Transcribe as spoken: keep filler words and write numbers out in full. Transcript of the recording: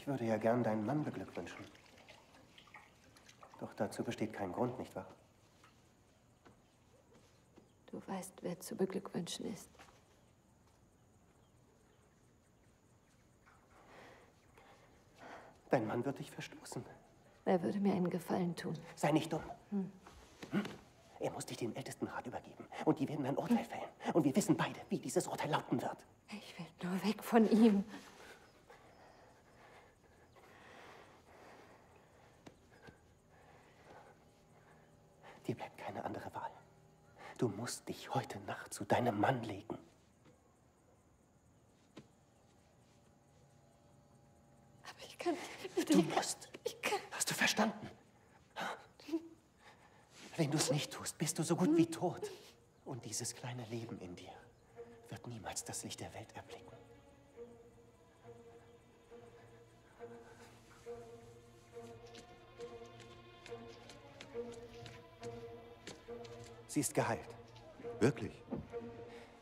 Ich würde ja gern deinen Mann beglückwünschen. Doch dazu besteht kein Grund, nicht wahr? Du weißt, wer zu beglückwünschen ist. Dein Mann wird dich verstoßen. Er würde mir einen Gefallen tun. Sei nicht dumm. Hm. Hm? Er muss dich dem Ältestenrat übergeben. Und die werden ein Urteil fällen. Und wir wissen beide, wie dieses Urteil lauten wird. Ich will nur weg von ihm. Dir bleibt keine andere Wahl. Du musst dich heute Nacht zu deinem Mann legen. Aber ich kann nicht. Du musst. Ich kann. Hast du verstanden? Wenn du es nicht tust, bist du so gut wie tot. Und dieses kleine Leben in dir wird niemals das Licht der Welt erblicken. Sie ist geheilt. Wirklich?